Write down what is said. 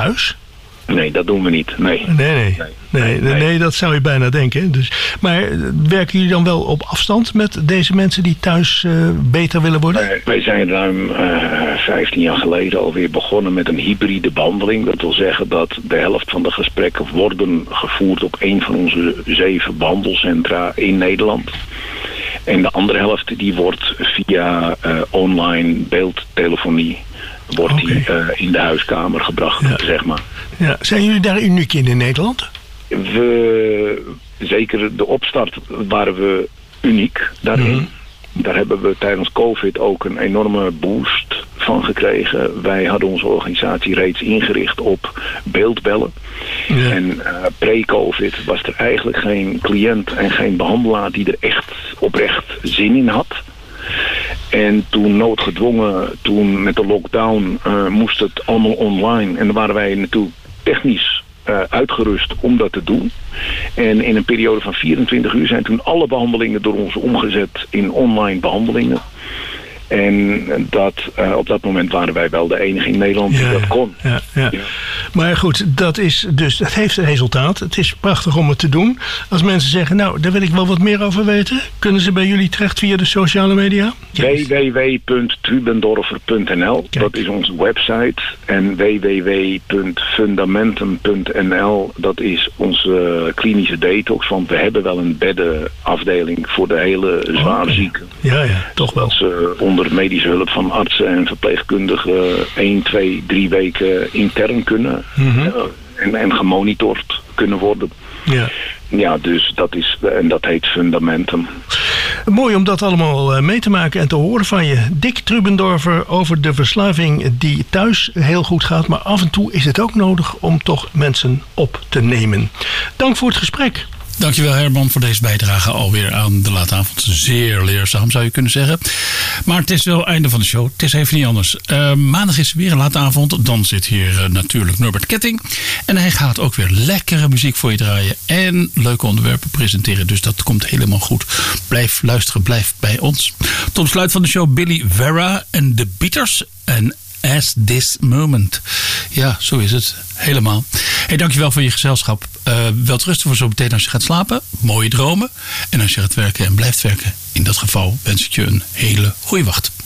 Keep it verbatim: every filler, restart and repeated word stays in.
thuis? Nee, dat doen we niet. Nee, nee, nee. nee, nee, nee. nee dat zou je bijna denken. Dus, maar werken jullie dan wel op afstand met deze mensen die thuis uh, beter willen worden? Wij, wij zijn ruim uh, vijftien jaar geleden alweer begonnen met een hybride behandeling. Dat wil zeggen dat de helft van de gesprekken worden gevoerd op een van onze zeven behandelcentra in Nederland. En de andere helft die wordt via uh, online beeldtelefonie wordt okay. die uh, in de huiskamer gebracht, ja. zeg maar. Ja. Zijn jullie daar uniek in in Nederland? We, zeker de opstart waren we uniek daarin. Mm-hmm. Daar hebben we tijdens COVID ook een enorme boost van gekregen. Wij hadden onze organisatie reeds ingericht op beeldbellen. Ja. En uh, pre-COVID was er eigenlijk geen cliënt en geen behandelaar die er echt oprecht zin in had. En toen noodgedwongen, toen met de lockdown uh, moest het allemaal online. En dan waren wij natuurlijk technisch uh, uitgerust om dat te doen. En in een periode van vierentwintig uur zijn toen alle behandelingen door ons omgezet in online behandelingen. En dat, uh, op dat moment waren wij wel de enige in Nederland die ja, dat kon. Ja, ja. Ja. Maar goed, dat is dus, het heeft een resultaat. Het is prachtig om het te doen. Als mensen zeggen, nou, daar wil ik wel wat meer over weten, kunnen ze bij jullie terecht via de sociale media? w w w punt trubendorfer punt n l, dat is onze website. En w w w punt fundamentum punt n l, dat is onze klinische detox. Want we hebben wel een beddenafdeling voor de hele zwaar okay. zieken. Ja, ja, toch wel. Ze onder medische hulp van artsen en verpleegkundigen één, twee, drie weken intern kunnen mm-hmm. uh, en, en gemonitord kunnen worden. Ja. Ja, dus dat is, en dat heet Fundamentum. Mooi om dat allemaal mee te maken en te horen van je. Dick Trubendorfer over de verslaving die thuis heel goed gaat, maar af en toe is het ook nodig om toch mensen op te nemen. Dank voor het gesprek. Dankjewel Herman voor deze bijdrage alweer aan de late avond. Zeer leerzaam zou je kunnen zeggen. Maar het is wel het einde van de show. Het is even niet anders. Uh, maandag is weer een late avond. Dan zit hier uh, natuurlijk Norbert Ketting. En hij gaat ook weer lekkere muziek voor je draaien. En leuke onderwerpen presenteren. Dus dat komt helemaal goed. Blijf luisteren. Blijf bij ons. Tot sluit van de show Billy Vera en The Beaters. En As This Moment. Ja, zo is het. Helemaal. Hey, dankjewel voor je gezelschap. Uh, wel rusten voor zo meteen als je gaat slapen. Mooie dromen. En als je gaat werken en blijft werken. In dat geval wens ik je een hele goede wacht.